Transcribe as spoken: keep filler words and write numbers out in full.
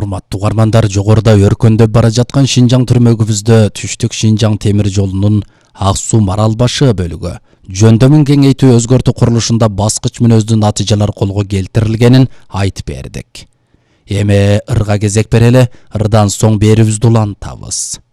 Урматтуу угармандар, жогоруда өркөндөп бара жаткан Шинжаң түрмөгүбүздө түштүк Шинжаң темир жолунун Ак Суу Марал Башы бөлүгү жөндөмүн кеңейтүү өзгөртүү курулушунда баскыч мүнөздүү натыйжалар колго келтирилгенин айтып бердик. Эми ырга кезек берели, ырдан соң берүүбүздү улантабыз.